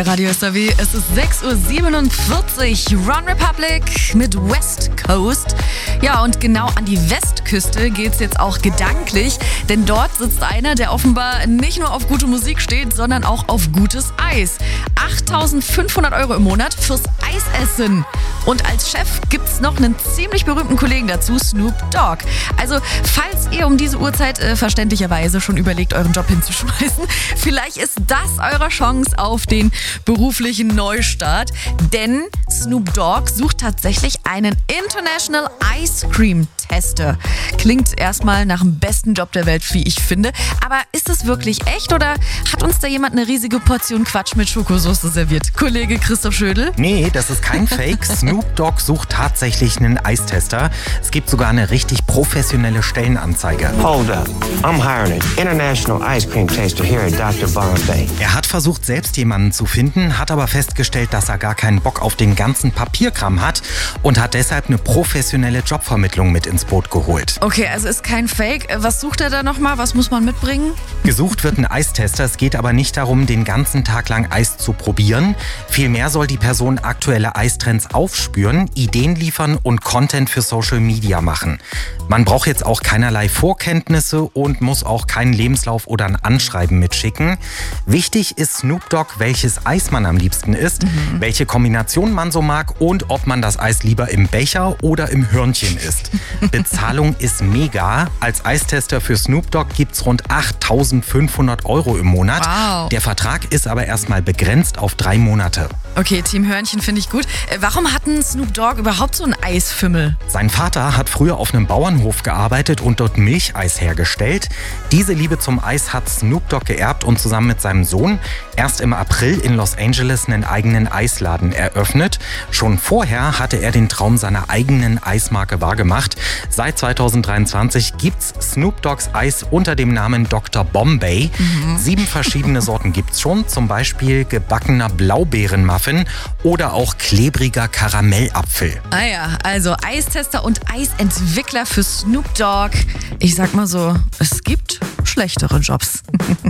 Radio SAW, es ist 6:47 Uhr. Run Republic mit West Coast. Ja, und genau an die Westküste geht's jetzt auch gedanklich, denn dort sitzt einer, der offenbar nicht nur auf gute Musik steht, sondern auch auf gutes Eis. 8.500 € im Monat fürs Eisessen. Und als Chef gibt's noch einen ziemlich berühmten Kollegen dazu, Snoop Dogg. Also, falls ihr um diese Uhrzeit verständlicherweise schon überlegt, euren Job hinzuschmeißen, vielleicht ist das eure Chance auf den beruflichen Neustart. Denn Snoop Dogg sucht tatsächlich einen International Ice Cream Tester. Klingt erstmal nach dem besten Job der Welt, wie ich finde. Aber ist es wirklich echt oder hat uns da jemand eine riesige Portion Quatsch mit Schokosauce serviert? Kollege Christoph Schödel? Nee, das ist kein Fake. Snoop Dogg sucht tatsächlich einen Eistester. Es gibt sogar eine richtig professionelle Stellenanzeige. Hold up. I'm hiring an international ice cream taster here at Dr. Bombay. Er hat versucht, selbst jemanden zu finden, hat aber festgestellt, dass er gar keinen Bock auf den ganzen Papierkram hat und hat deshalb eine professionelle Jobvermittlung mit ins Boot geholt. Okay, also ist kein Fake. Was sucht er da nochmal? Was muss man mitbringen? Gesucht wird ein Eistester. Es geht aber nicht darum, den ganzen Tag lang Eis zu probieren. Vielmehr soll die Person aktuelle Eistrends aufspüren, Ideen liefern und Content für Social Media machen. Man braucht jetzt auch keinerlei Vorkenntnisse und muss auch keinen Lebenslauf oder ein Anschreiben mitschicken. Wichtig ist Snoop Dogg, welches Eis man am liebsten isst, welche Kombination man so mag und ob man das Eis lieber im Becher oder im Hörnchen isst. Bezahlung ist mega. Als Eistester für Snoop Dogg gibt's rund 8.500 € im Monat. Wow. Der Vertrag ist aber erstmal begrenzt auf 3 Monate. Okay, Team Hörnchen finde ich gut. Warum hat denn Snoop Dogg überhaupt so einen Eisfimmel? Sein Vater hat früher auf einem Bauernhof gearbeitet und dort Milcheis hergestellt. Diese Liebe zum Eis hat Snoop Dogg geerbt und zusammen mit seinem Sohn erst im April in Los Angeles einen eigenen Eisladen eröffnet. Schon vorher hatte er den Traum seiner eigenen Eismarke wahrgemacht. Seit 2023 gibt's Snoop Doggs Eis unter dem Namen Dr. Bombay. 7 verschiedene Sorten gibt's schon, zum Beispiel gebackener Blaubeerenmuffin oder auch klebriger Karamellapfel. Ah ja, also Eistester und Eisentwickler für Snoop Dogg. Ich sag mal so, es gibt schlechtere Jobs.